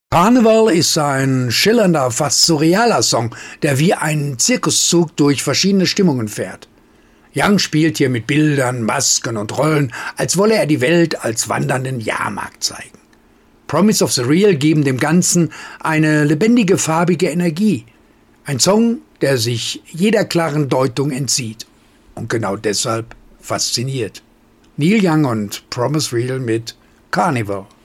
Carnival ist ein schillernder, fast surrealer Song, der wie ein Zirkuszug durch verschiedene Stimmungen fährt. Young spielt hier mit Bildern, Masken und Rollen, als wolle er die Welt als wandernden Jahrmarkt zeigen. Promise of the Real geben dem Ganzen eine lebendige, farbige Energie. Ein Song, der sich jeder klaren Deutung entzieht und genau deshalb fasziniert. Neil Young und Promise Real mit Carnival.